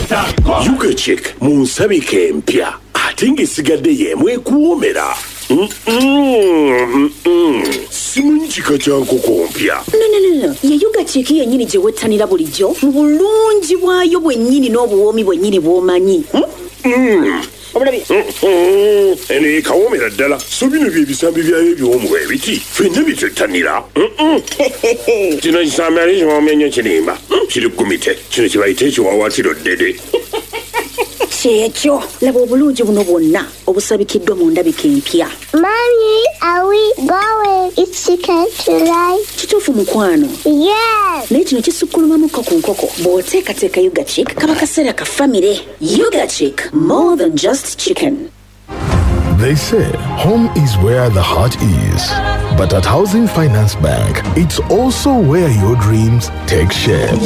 Yuga Chick munsabike empya ate ng'esigadde y'emu ekuwoomera. Simanyi kika kya nkoko mpya. No. Ye Yuga Chick yennyini gye wettanira bulijjo mu bulungi bwayo bwennyini n'obuwoomi bwennyini bw'omanyi. Eno ekawoomera ddala. So bino by'ebisambi byayo ebiwoomu ebiti ffenna byetwettanira. Kino kisambi ali kiwoomya nnyo kirimba. Kiri kumite. Kino kye bayita ekiwawaatiro ddede. Kyekyo laba obulungi buno bwonna obusabikiddwa mu ndabika empya. Mommy, are we going? It's chicken tonight. Kituufu mukwano? Yes. Naye kino kisukkulumamukko ku nkoko bw'oteekateeka Yuga Chick kaba kaseera ka famire. Yuga Chick, more than just chicken. They say home is where the heart is. But at Housing Finance Bank, it's also where your dreams take shape.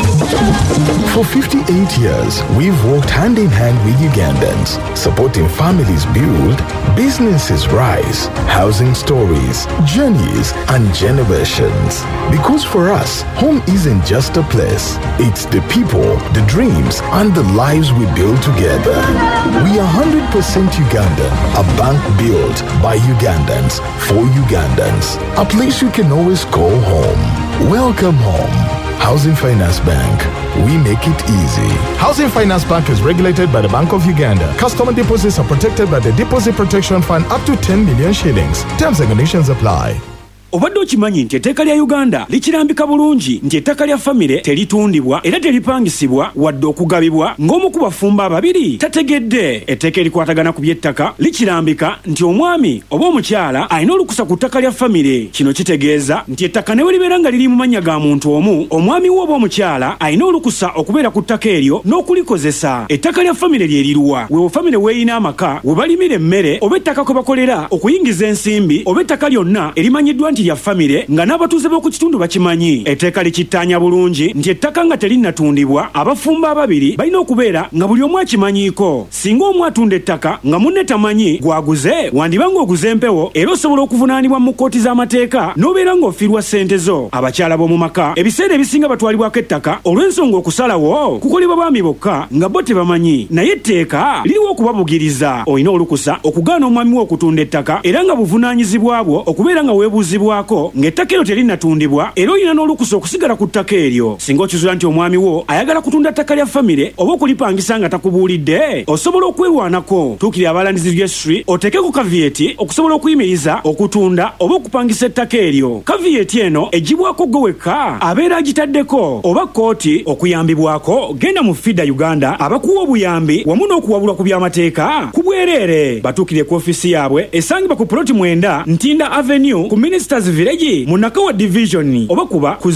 For 58 years, we've worked hand in hand with Ugandans, supporting families build, businesses rise, housing stories, journeys, and generations. Because for us, home isn't just a place. It's the people, the dreams, and the lives we build together. We are 100% Ugandan, a bank built by Ugandans, for Ugandans. A place you can always call home. Welcome home. Housing Finance Bank. We make it easy. Housing Finance Bank is regulated by the Bank of Uganda. Customer deposits are protected by the Deposit Protection Fund up to 10 million shillings. Terms and conditions apply. Obadde okimanyi nti etteeka lya Uganda likirambika bulungi nti ettaka lya famire teritundibwa era teripangisibwa wadde okugabibwa ng'omu ku bafumba ababiri tategedde. Etteeka erikwatagana ku by'ettaka likirambika nti omwami oba omukyala alina olukusa ku ttaka lya famire. Kino kitegeeza nti ettaka ne bwe libeera nga liri mu mannya ga muntu omu, omwami we oba omukyala alina olukusa okubeera ku ttaka eryo n'okulikozesa. Ettaka lya famire lye liruwa weewo famire weeyina amaka we balimira emmere oba ettaka kwe bakolera okuyingiza ensimbi oba ettaka lyonna erimanyiddwa lya famire nga n'abatuuze b'oku kitundu bakimanyi. Etteeka likittaanya bulungi nti ettaka nga terinatundibwa abafumba ababiri balina okubeera nga buli omu akimanyiiko. Singa omu atunda ettaka nga munne tamanyi gwaguze, wandiba ng'oguze empewo era osobola okuvunaanibwa mu kkooti z'amateeka n'obeera ng'ofiirwa ssente zo. Abakyala b'omu maka ebiseera ebisinga batwalibwako ettaka olw'ensonga okusalawo kukolebwa baami bokka nga bo tebamanyi, naye etteeka liriwo okubabugiriza. Olina olukusa okugaana omwami wo okutunda ettaka era nga buvunaanyizibwa bwo okubeera nga weebuuzibwa ng'ettaka eryo terinatundibwa era olina n'olukusa okusigala ku ttaka eryo. Singa okizuula nti omwami wo ayagala kutunda ttaka lya famire oba okulipangisa nga takubuulidde, osobola okwerwanako. Tuukira abalandizi registry oteekeko kavieti okusobola okuyimiriza okutunda oba okupangisa ettaka eryo. Kavieti eno egibwako gwe wekka abeera agitaddeko oba kkooti okuyambibwako. Genda mu FIDA Uganda abakuwa obuyambi wamu n'okuwabulwa ku by'amateeka ku bwereere. Batuukire ku ofisi yaabwe esangibwa ku Ploti 9 Ntinda Avenue ku Ministers Village mu Nakawa Division oba kuba ku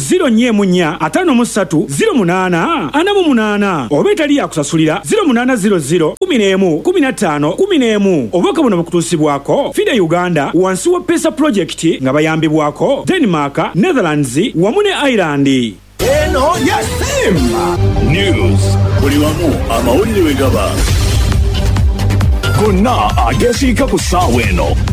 0-4-53-08-48 oba etali yakusasulira 0800-11-15-11 obubaka buno bukutuusibwako FIDA Uganda wansi wa PESA Project nga bayambibwako Denmark, Netherlands wamu ne Ireland. Eno yasimba news buli wamu amawulire we gaba gonna agesiika ku ssaawa eno.